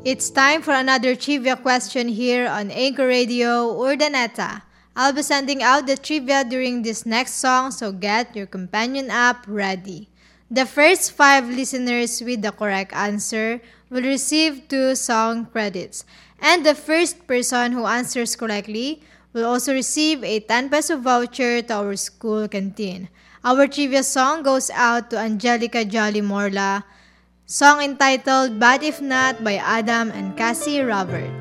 It's time for another trivia question here on Anchor Radio Urdaneta. I'll be sending out the trivia during this next song, so get your companion app ready. The first 5 listeners with the correct answer will receive 2 song credits. And the first person who answers correctly will also receive a 10 peso voucher to our school canteen. Our trivia song goes out to Angelica Jolly Morla. Song entitled But If Not by Adam and Cassie Robert.